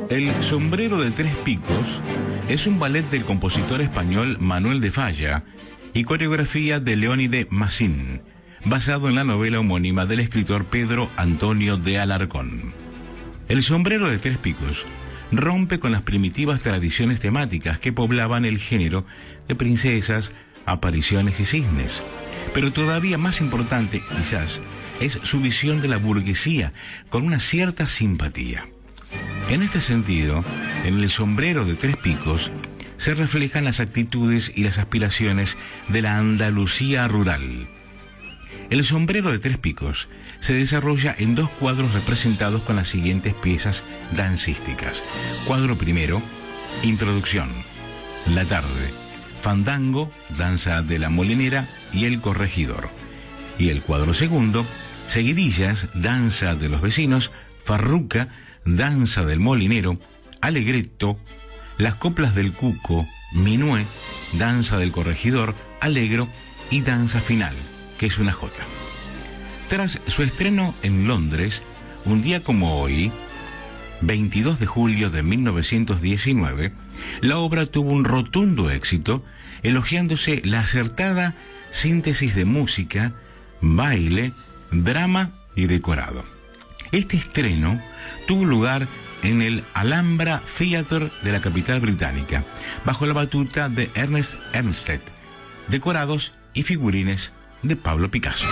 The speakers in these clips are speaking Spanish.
El sombrero de tres picos es un ballet del compositor español Manuel de Falla y coreografía de Leónide Massín, basado en la novela homónima del escritor Pedro Antonio de Alarcón. El sombrero de tres picos rompe con las primitivas tradiciones temáticas que poblaban el género de princesas, apariciones y cisnes. Pero todavía más importante, quizás, es su visión de la burguesía con una cierta simpatía. En este sentido, en el sombrero de tres picos se reflejan las actitudes y las aspiraciones de la Andalucía rural. El sombrero de tres picos se desarrolla en dos cuadros representados con las siguientes piezas dancísticas. Cuadro primero, Introducción, La tarde, Fandango, Danza de la Molinera y El corregidor. Y el cuadro segundo, Seguidillas, Danza de los vecinos, Farruca, Danza del molinero, Alegreto, Las coplas del cuco, Minué, Danza del corregidor, Alegro y Danza final, que es una jota. Tras su estreno en Londres, un día como hoy, 22 de julio de 1919, la obra tuvo un rotundo éxito, elogiándose la acertada síntesis de música, baile, drama y decorado. Este estreno tuvo lugar en el Alhambra Theatre de la capital británica, bajo la batuta de Ernest Ernsted, decorados y figurines de Pablo Picasso.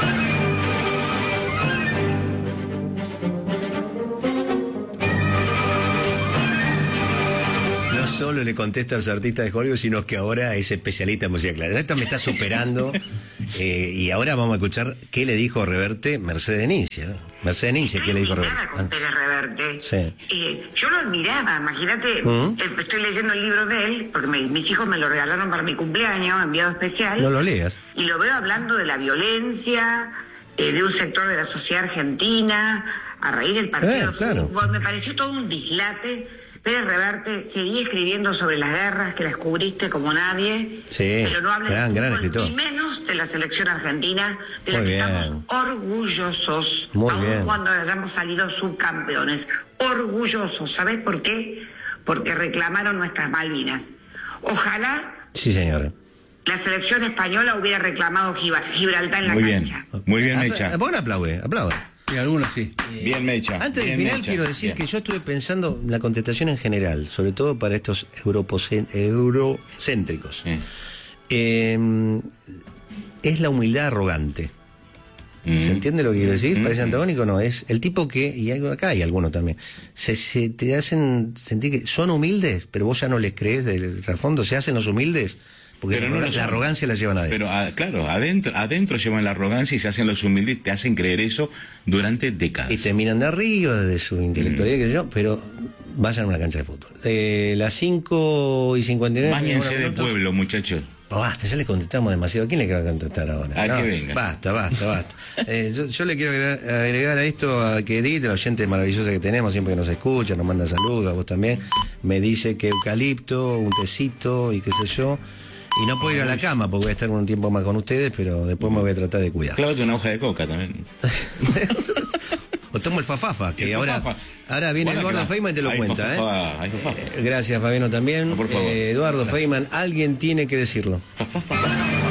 No solo le contesta a los artistas de Hollywood, sino que ahora es especialista en música clásica. Esto me está superando. Y ahora vamos a escuchar qué le dijo Reverte Mercedes Ninzia. Mercedes Ninzia, ¿qué le dijo Reverte? Con Pérez Reverte. Sí. Yo lo admiraba, imagínate, estoy leyendo el libro de él, porque mis hijos me lo regalaron para mi cumpleaños, enviado especial. No lo leas. Y lo veo hablando de la violencia, de un sector de la sociedad argentina, a raíz del partido de claro. fútbol. Me pareció todo un dislate. Pérez Reverte, seguí escribiendo sobre las guerras, que las cubriste como nadie. Sí, pero no hables gran escritor. ni menos de la selección argentina, de la que estamos orgullosos, aun cuando hayamos salido subcampeones. Orgullosos. ¿Sabés por qué? Porque reclamaron nuestras Malvinas. Ojalá... Sí, señora. La selección española hubiera reclamado Gibraltar en la cancha. Muy bien, Mecha. Bueno, aplaude. Sí, algunos sí. Bien, Mecha. Antes del final quiero decir que yo estuve pensando en la contestación en general, sobre todo para estos eurocéntricos. Es la humildad arrogante. ¿Se entiende lo que quiero decir? ¿Parece antagónico? No, es el tipo que, y acá hay algunos también, se te hacen sentir que son humildes, pero vos ya no les crees del trasfondo, se hacen los humildes. Porque pero la arrogancia la llevan adentro. Pero claro, adentro llevan la arrogancia y se hacen los humildes, te hacen creer eso durante décadas. Y terminan de arriba, de su intelectualidad, qué sé yo, pero vayan a una cancha de fútbol. Las 5:59. Báñense de pueblo, muchachos. Basta, ya le contestamos demasiado. ¿Quién le quiere contestar ahora? Que venga. Basta. Yo le quiero agregar a esto a que Edith, la oyente maravillosa que tenemos, siempre que nos escucha, nos manda saludos, a vos también, me dice que eucalipto, un tecito y qué sé yo. Y no puedo ir a la cama porque voy a estar un tiempo más con ustedes, pero después me voy a tratar de cuidar. Clávate una hoja de coca también. O tomo el fafafa, que ahora viene Eduardo Feynman y te lo cuenta. Gracias, Fabiano, también. No, por favor. Eduardo Feynman, alguien tiene que decirlo. Fafafa.